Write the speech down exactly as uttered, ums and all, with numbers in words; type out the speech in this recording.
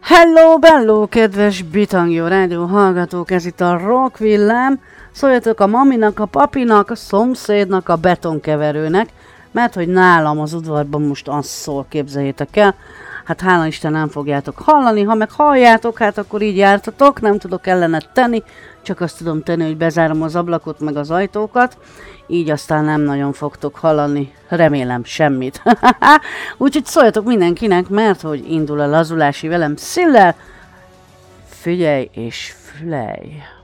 Hello, bello, kedves Bitangjó rádió hallgatók, ez itt a Rock Villám. Szóljatok a maminak, a papinak, a szomszédnak, a betonkeverőnek, mert hogy nálam az udvarban most az szól, képzeljétek el. Hát hála Isten nem fogjátok hallani, ha meg halljátok, hát akkor így jártatok, nem tudok ellene tenni, csak azt tudom tenni, hogy bezárom az ablakot meg az ajtókat, így aztán nem nagyon fogtok hallani, remélem semmit. Úgyhogy szóljatok mindenkinek, mert hogy indul a lazulási velem Szillel, figyelj és fülelj!